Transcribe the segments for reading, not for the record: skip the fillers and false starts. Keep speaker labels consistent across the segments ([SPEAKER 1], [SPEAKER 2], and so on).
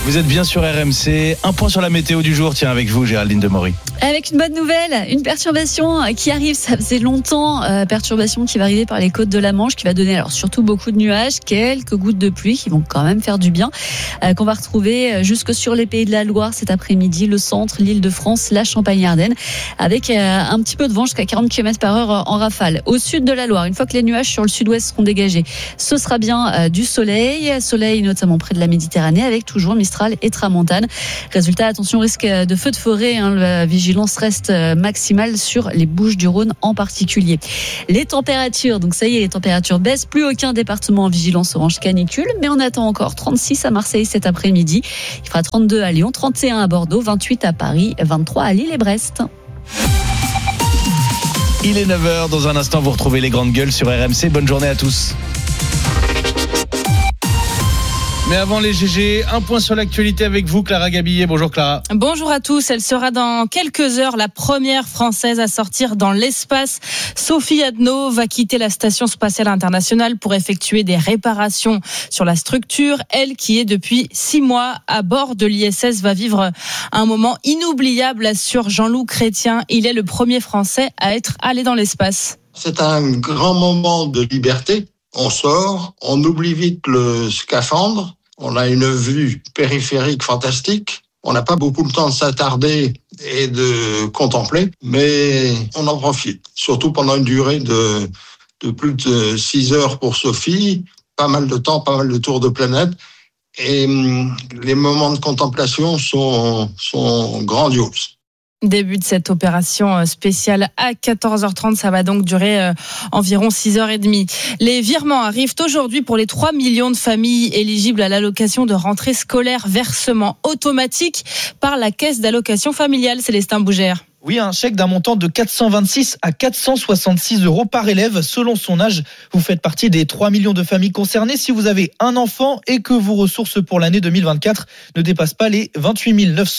[SPEAKER 1] Vous êtes bien sur RMC. Un point sur la météo du jour. Tiens, avec vous, Géraldine Demory.
[SPEAKER 2] Avec une bonne nouvelle, une perturbation qui arrive, ça faisait longtemps, perturbation qui va arriver par les côtes de la Manche, qui va donner alors surtout beaucoup de nuages, quelques gouttes de pluie qui vont quand même faire du bien, qu'on va retrouver jusque sur les Pays de la Loire cet après-midi, le centre, l'Île-de-France, la Champagne-Ardenne, avec un petit peu de vent jusqu'à 40 km/h en rafale. Au sud de la Loire, une fois que les nuages sur le sud-ouest seront dégagés, ce sera bien du soleil notamment près de la Méditerranée, avec toujours Mistral et Tramontane. Résultat, attention, risque de feu de forêt, la vigilance reste maximale sur les Bouches-du-Rhône en particulier. Les températures, donc ça y est, les températures baissent, plus aucun département en vigilance orange canicule, mais on attend encore 36 à Marseille cet après-midi. Il fera 32 à Lyon, 31 à Bordeaux, 28 à Paris, 23 à Lille et Brest.
[SPEAKER 1] Il est 9h, dans un instant vous retrouvez les grandes gueules sur RMC. Bonne journée à tous. Mais avant les GG, un point sur l'actualité avec vous, Clara Gabillet. Bonjour Clara.
[SPEAKER 3] Bonjour à tous. Elle sera dans quelques heures la première Française à sortir dans l'espace. Sophie Adno va quitter la Station Spatiale Internationale pour effectuer des réparations sur la structure. Elle, qui est depuis 6 mois à bord de l'ISS, va vivre un moment inoubliable, assure Jean-Loup Chrétien. Il est le premier Français à être allé dans l'espace.
[SPEAKER 4] C'est un grand moment de liberté. On sort, on oublie vite le scaphandre, on a une vue périphérique fantastique, on n'a pas beaucoup de temps de s'attarder et de contempler, mais on en profite, surtout pendant une durée de plus de 6 heures pour Sophie, pas mal de temps, pas mal de tours de planète, et les moments de contemplation sont grandioses.
[SPEAKER 3] Début de cette opération spéciale à 14h30. Ça va donc durer environ 6h30. Les virements arrivent aujourd'hui pour les 3 millions de familles éligibles à l'allocation de rentrée scolaire. Versement automatique par la caisse d'allocation familiale. Célestin Bougère.
[SPEAKER 5] Oui, un chèque d'un montant de 426 à 466 euros par élève selon son âge. Vous faites partie des 3 millions de familles concernées si vous avez un enfant et que vos ressources pour l'année 2024 ne dépassent pas les 28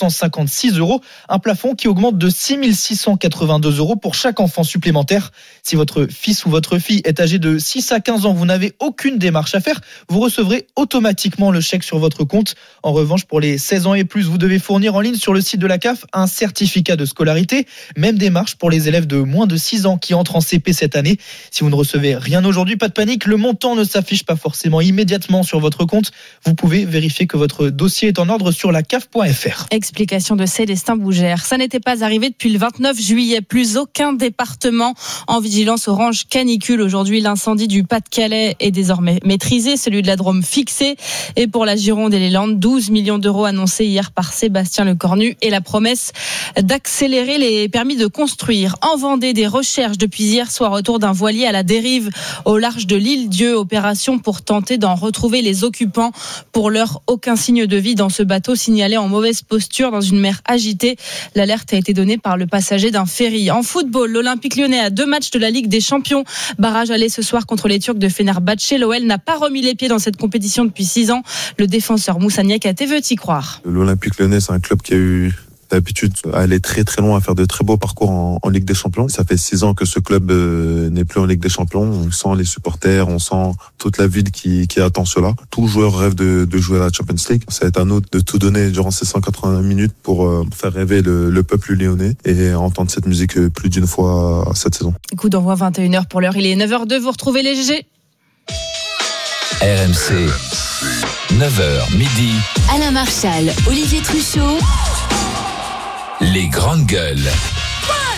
[SPEAKER 5] 956 euros. Un plafond qui augmente de 6 682 euros pour chaque enfant supplémentaire. Si votre fils ou votre fille est âgé de 6 à 15 ans, vous n'avez aucune démarche à faire. Vous recevrez automatiquement le chèque sur votre compte. En revanche, pour les 16 ans et plus, vous devez fournir en ligne sur le site de la CAF un certificat de scolarité. Même démarche pour les élèves de moins de 6 ans qui entrent en CP cette année. Si vous ne recevez rien aujourd'hui, pas de panique, le montant ne s'affiche pas forcément immédiatement sur votre compte. Vous pouvez vérifier que votre dossier est en ordre sur la CAF.fr.
[SPEAKER 3] Explication de Célestin Bougère. Ça n'était pas arrivé depuis le 29 juillet. Plus aucun département en vigilance orange canicule. Aujourd'hui, l'incendie du Pas-de-Calais est désormais maîtrisé, celui de la Drôme fixé. Et pour la Gironde et les Landes, 12 millions d'euros annoncés hier par Sébastien Lecornu et la promesse d'accélérer les permis de construire. En Vendée, des recherches depuis hier soir autour d'un voilier à la dérive au large de l'île Dieu. Opération pour tenter d'en retrouver les occupants. Pour l'heure, aucun signe de vie dans ce bateau signalé en mauvaise posture dans une mer agitée. L'alerte a été donnée par le passager d'un ferry. En football, l'Olympique Lyonnais a 2 matchs de la Ligue des Champions. Barrage aller ce soir contre les Turcs de Fenerbahçe. L'OL n'a pas remis les pieds dans cette compétition depuis 6 ans. Le défenseur Moussa Niakhaté veut y croire.
[SPEAKER 6] L'Olympique Lyonnais, c'est un club qui a eu d'habitude à aller très très loin, à faire de très beaux parcours en Ligue des Champions. Ça fait 6 ans que ce club n'est plus en Ligue des Champions. On sent les supporters, on sent toute la ville qui attend cela. Tout joueur rêve de jouer à la Champions League. Ça va être à nous de tout donner durant ces 180 minutes pour faire rêver le peuple lyonnais et entendre cette musique plus d'une fois cette saison.
[SPEAKER 3] Coup d'envoi 21h pour l'heure. Il est 9h02. Vous retrouvez les GG.
[SPEAKER 7] RMC, 9h midi.
[SPEAKER 8] Alain Marchal, Olivier Truchot.
[SPEAKER 7] Les grandes gueules.